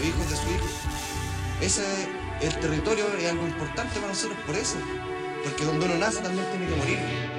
hijos de sus hijos. El territorio es algo importante para nosotros por eso, porque donde uno nace también tiene que morir.